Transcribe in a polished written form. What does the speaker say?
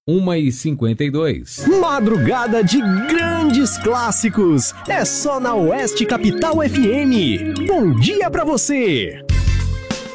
1h52. Madrugada de grandes clássicos. É só na Oeste Capital FM. Bom dia pra você.